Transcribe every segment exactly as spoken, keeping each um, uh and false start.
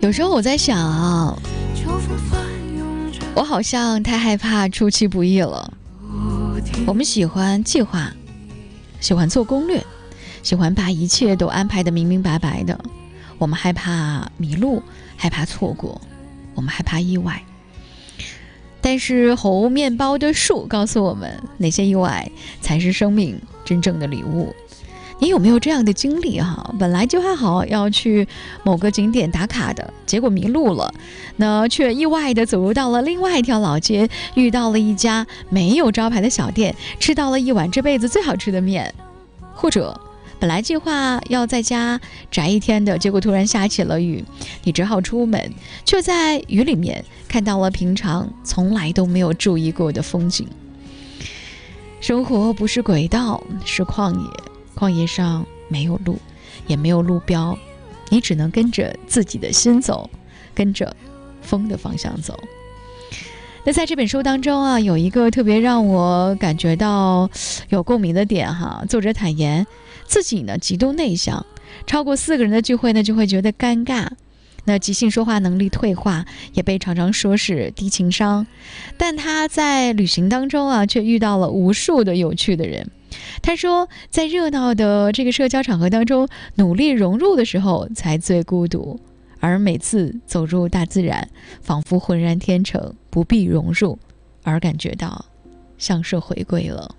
有时候我在想，我好像太害怕出其不意了。我们喜欢计划，喜欢做攻略，喜欢把一切都安排得明明白白的。我们害怕迷路，害怕错过，我们害怕意外。但是猴面包的树告诉我们，哪些意外才是生命真正的礼物。你有没有这样的经历哈？本来计划好要去某个景点打卡的，结果迷路了，那却意外的走入到了另外一条老街，遇到了一家没有招牌的小店，吃到了一碗这辈子最好吃的面。或者本来计划要在家宅一天的，结果突然下起了雨，你只好出门，却在雨里面看到了平常从来都没有注意过的风景。生活不是轨道，是旷野，旷野上没有路，也没有路标，你只能跟着自己的心走，跟着风的方向走。那在这本书当中啊，有一个特别让我感觉到有共鸣的点哈。作者坦言自己呢极度内向，超过四个人的聚会呢就会觉得尴尬。那即兴说话能力退化，也被常常说是低情商。但他在旅行当中啊，却遇到了无数的有趣的人。他说，在热闹的这个社交场合当中，努力融入的时候才最孤独。而每次走入大自然，仿佛浑然天成，不必融入，而感觉到像是回归了。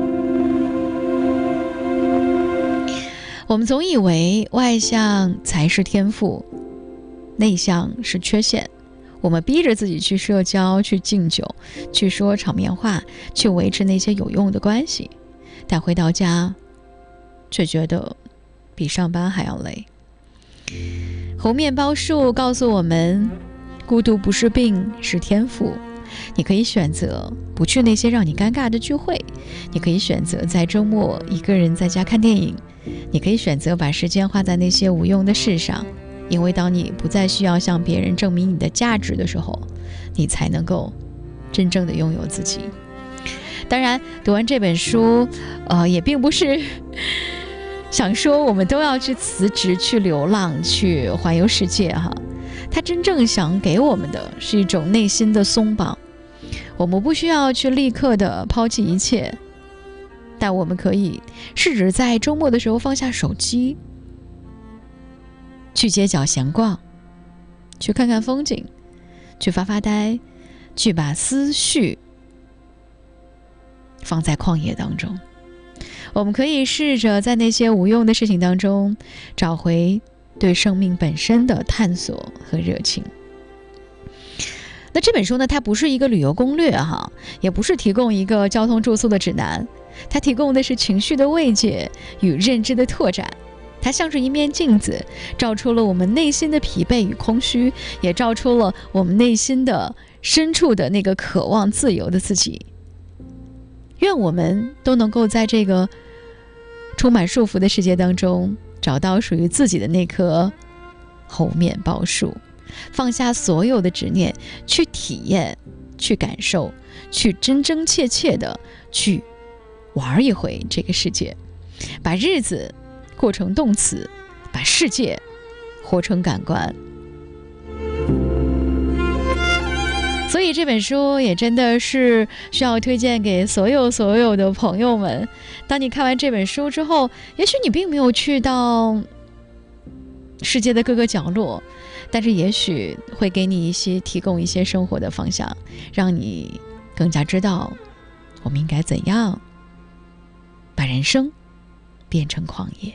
我们总以为外向才是天赋，内向是缺陷。我们逼着自己去社交，去敬酒，去说场面话，去维持那些有用的关系，但回到家却觉得比上班还要累。猴面包树告诉我们，孤独不是病，是天赋。你可以选择不去那些让你尴尬的聚会，你可以选择在周末一个人在家看电影，你可以选择把时间花在那些无用的事上。因为当你不再需要向别人证明你的价值的时候，你才能够真正的拥有自己。当然读完这本书呃，也并不是想说我们都要去辞职，去流浪，去环游世界哈。他真正想给我们的是一种内心的松绑。我们不需要去立刻的抛弃一切，但我们可以试着在周末的时候放下手机，去街角闲逛，去看看风景，去发发呆，去把思绪放在旷野当中。我们可以试着在那些无用的事情当中找回对生命本身的探索和热情。那这本书呢，它不是一个旅游攻略哈，也不是提供一个交通住宿的指南，它提供的是情绪的慰藉与认知的拓展。它像是一面镜子，照出了我们内心的疲惫与空虚，也照出了我们内心的深处的那个渴望自由的自己。愿我们都能够在这个充满束缚的世界当中，找到属于自己的那棵猴面包树，放下所有的执念，去体验，去感受，去真真切切的去玩一回这个世界，把日子过成动词，把世界活成感官。所以这本书也真的是需要推荐给所有所有的朋友们。当你看完这本书之后，也许你并没有去到世界的各个角落，但是也许会给你一些提供一些生活的方向，让你更加知道我们应该怎样把人生变成旷野。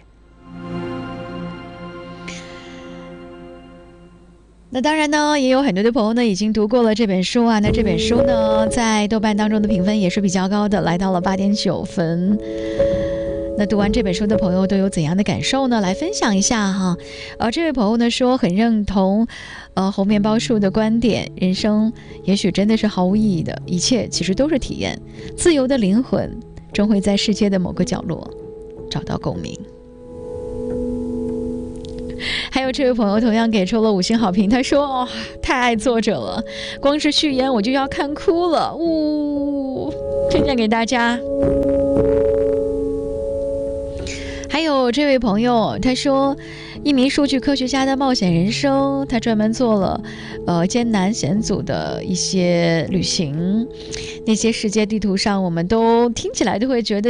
那当然呢，也有很多的朋友呢已经读过了这本书啊。那这本书呢，在豆瓣当中的评分也是比较高的，来到了 八点九 分。那读完这本书的朋友都有怎样的感受呢？来分享一下哈。呃，这位朋友呢说很认同呃猴面包树的观点，人生也许真的是毫无意义的，一切其实都是体验，自由的灵魂终会在世界的某个角落找到共鸣。还有这位朋友同样给出了五星好评，他说哦，太爱作者了，光是序言我就要看哭了，呜、哦，推荐给大家。还有这位朋友他说， 一名数据科学家的冒险人生，他专门做了呃艰难险阻的一些旅行，那些世界地图上我们都听起来都会觉得